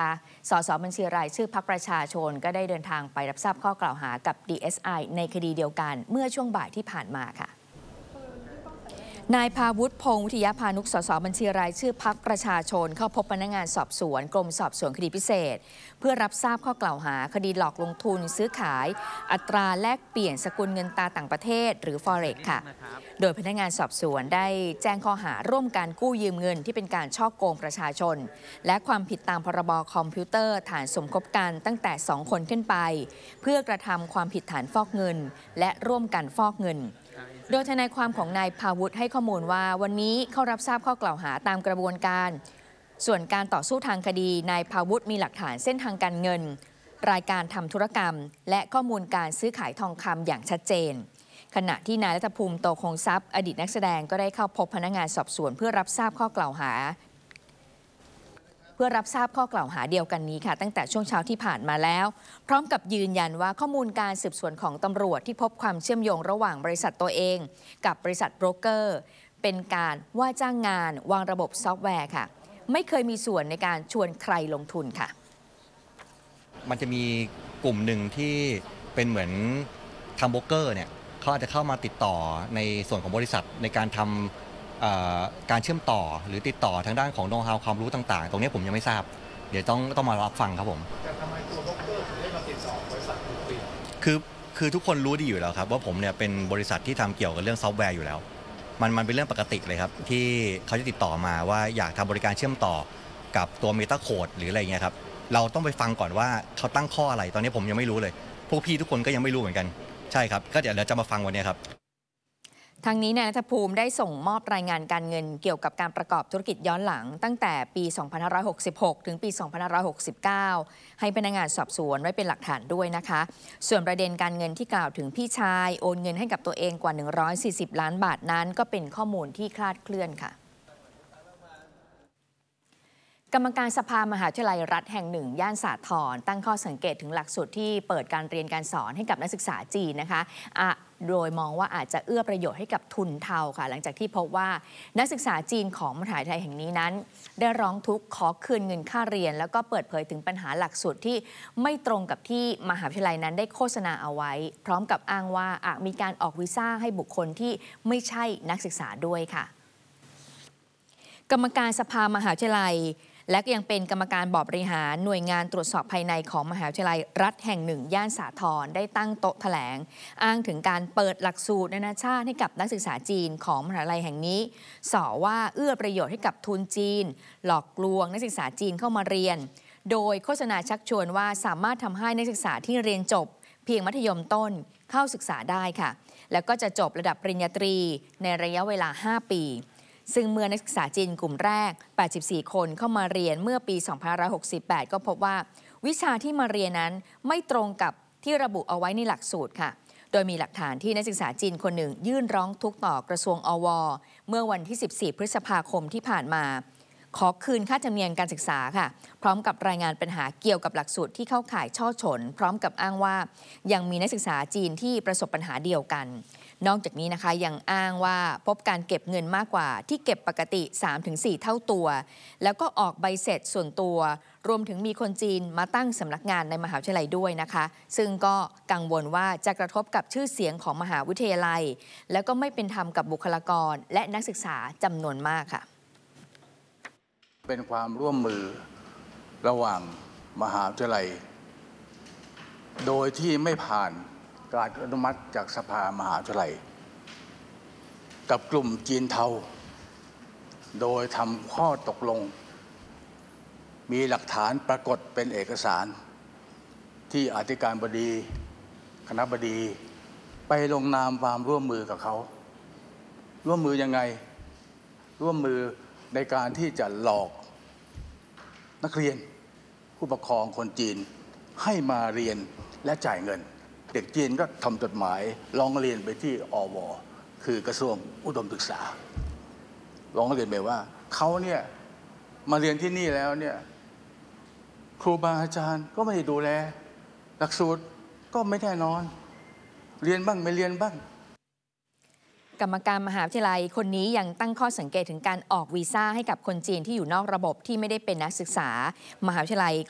นะคะสสบัญชีรายชื่อพรรคประชาชนก็ได้เดินทางไปรับทราบข้อกล่าวหากับ DSI ในคดีเดียวกันเมื่อช่วงบ่ายที่ผ่านมาค่ะนายภาวุฒิพงษ์วิทยาพานุกสสบัญชีรายชื่อพรรคประชาชนเข้าพบพนักงานสอบสวนกรมสอบสวนคดีพิเศษเพื่อรับทราบข้อกล่าวหาคดีหลอกลงทุนซื้อขายอัตราแลกเปลี่ยนสกุลเงินตราต่างประเทศหรือ Forex ค่ะโดยพนักงานสอบสวนได้แจ้งข้อหาร่วมกันกู้ยืมเงินที่เป็นการฉ้อโกงประชาชนและความผิดตามพรบคอมพิวเตอร์ฐานสมคบกันตั้งแต่2 คนขึ้นไปเพื่อกระทำความผิดฐานฟอกเงินและร่วมกันฟอกเงินโดยทนายความของนายภาวุฒิให้ข้อมูลว่าวันนี้เข้ารับทราบข้อกล่าวหาตามกระบวนการส่วนการต่อสู้ทางคดีนายภาวุฒิมีหลักฐานเส้นทางการเงินรายการทำธุรกรรมและข้อมูลการซื้อขายทองคำอย่างชัดเจนขณะที่นายรัฐภูมิโตคงทรัพย์อดีตนักแสดงก็ได้เข้าพบพนักงานสอบสวนเพื่อรับทราบข้อกล่าวหาเดียวกันนี้ค่ะตั้งแต่ช่วงเช้าที่ผ่านมาแล้วพร้อมกับยืนยันว่าข้อมูลการสืบสวนของตำรวจที่พบความเชื่อมโยงระหว่างบริษัทตัวเองกับบริษัทโบรกเกอร์เป็นการว่าจ้างงานวางระบบซอฟต์แวร์ค่ะไม่เคยมีส่วนในการชวนใครลงทุนค่ะมันจะมีกลุ่มหนึ่งที่เป็นเหมือนทำโบรกเกอร์เนี่ยเขาอาจจะเข้ามาติดต่อในส่วนของบริษัทในการทำการเชื่อมต่อหรือติดต่อทางด้านของโน้ตฮาวความรู้ต่างๆตรงนี้ผมยังไม่ทราบเดี๋ยวต้องมารับฟังครับผมแต่ทำไมตัวโบรกเกอร์ถึงได้มาติดต่อบริษัทคือทุกคนรู้ดีอยู่แล้วครับว่าผมเนี่ยเป็นบริษัทที่ทำเกี่ยวกับเรื่องซอฟต์แวร์อยู่แล้วมันเป็นเรื่องปกติเลยครับที่เขาจะติดต่อมาว่าอยากทำบริการเชื่อมต่อกับตัวเมตาโค้ดหรืออะไรเงี้ยครับเราต้องไปฟังก่อนว่าเขาตั้งข้ออะไรตอนนี้ผมยังไม่รู้เลยพวกพี่ทุกคนก็ยังไม่รู้เหมือนกันใช่ครับก็เดี๋ยวเราจะมาฟังวันนี้ครับทางนี้นายณัฐภูมิได้ส่งมอบรายงานการเงินเกี่ยวกับการประกอบธุรกิจย้อนหลังตั้งแต่ปี 2566 ถึงปี 2569 ให้พนักงานสอบสวนไว้เป็นหลักฐานด้วยนะคะส่วนประเด็นการเงินที่กล่าวถึงพี่ชายโอนเงินให้กับตัวเองกว่า140 ล้านบาทนั้นก็เป็นข้อมูลที่คลาดเคลื่อนค่ะกรรมการสภามหาวิทยาลัยรัฐแห่งหนึ่งย่านสาทรตั้งข้อสังเกตถึงหลักสูตรที่เปิดการเรียนการสอนให้กับนักศึกษาจีนนะคะโดยมองว่าอาจจะเอื้อประโยชน์ให้กับทุนเทาค่ะหลังจากที่พบว่านักศึกษาจีนของมหาวิทยาลัยแห่งนี้นั้นได้ร้องทุกข์ขอคืนเงินค่าเรียนแล้วก็เปิดเผยถึงปัญหาหลักสูตรที่ไม่ตรงกับที่มหาวิทยาลัยนั้นได้โฆษณาเอาไว้พร้อมกับอ้างว่าอาจมีการออกวีซ่าให้บุคคลที่ไม่ใช่นักศึกษาด้วยค่ะกรรมการสภามหาวิทยาลัยและยังเป็นกรรมการบอร์ดบริหารหน่วยงานตรวจสอบภายในของมหาวิทยาลัยรัฐแห่งหนึ่งย่านสาทรได้ตั้งโต๊ะแถลงอ้างถึงการเปิดหลักสูตรนานาชาติให้กับนักศึกษาจีนของมหาวิทยาลัยแห่งนี้ส่อว่าเอื้อประโยชน์ให้กับทุนจีนหลอกลวงนักศึกษาจีนเข้ามาเรียนโดยโฆษณาชักชวนว่าสามารถทำให้นักศึกษาที่เรียนจบเพียงมัธยมต้นเข้าศึกษาได้ค่ะแล้วก็จะจบระดับปริญญาตรีในระยะเวลา5 ปีซึ่งเมื่อนักศึกษาจีนกลุ่มแรก84 คนเข้ามาเรียนเมื่อปี 2568 ก็พบว่าวิชาที่มาเรียนนั้นไม่ตรงกับที่ระบุเอาไว้ในหลักสูตรค่ะโดยมีหลักฐานที่นักศึกษาจีนคนหนึ่งยื่นร้องทุกข์ต่อกระทรวงอว.เมื่อวันที่ 14 พฤษภาคมที่ผ่านมาขอคืนค่าธรรมเนียมการศึกษาค่ะพร้อมกับรายงานปัญหาเกี่ยวกับหลักสูตรที่เข้าข่ายช่อฉนพร้อมกับอ้างว่ายังมีนักศึกษาจีนที่ประสบปัญหาเดียวกันนอกจากนี้นะคะยังอ้างว่าพบการเก็บเงินมากกว่าที่เก็บปกติ 3-4 เท่าตัวแล้วก็ออกใบเสร็จส่วนตัวรวมถึงมีคนจีนมาตั้งสำนักงานในมหาวิทยาลัยด้วยนะคะซึ่งก็กังวลว่าจะกระทบกับชื่อเสียงของมหาวิทยาลัยแล้วก็ไม่เป็นธรรมกับบุคลากรและนักศึกษาจำนวนมากค่ะเป็นความร่วมมือระหว่างมหาวิทยาลัยโดยที่ไม่ผ่านการอนุมัติจากสภามหาวิทยาลัยกับกลุ่มจีนเทาโดยทำข้อตกลงมีหลักฐานปรากฏเป็นเอกสารที่อธิการบดีคณบดีไปลงนามความร่วมมือกับเขาร่วมมือยังไงร่วมมือในการที่จะหลอกนักเรียนผู้ปกครองคนจีนให้มาเรียนและจ่ายเงินเด็กจีนก็ทำจดหมายร้องเรียนไปที่อว.คือกระทรวงอุดมศึกษาร้องเรียนไปว่าเขาเนี่ยมาเรียนที่นี่แล้วเนี่ยครูบาอาจารย์ก็ไม่ได้ดูแลหลักสูตรก็ไม่แน่นอนเรียนบ้างไม่เรียนบ้างกรรมการมหาวิทยาลัยคนนี้ยังตั้งข้อสังเกตถึงการออกวีซ่าให้กับคนจีนที่อยู่นอกระบบที่ไม่ได้เป็นนักศึกษามหาวิทยาลัย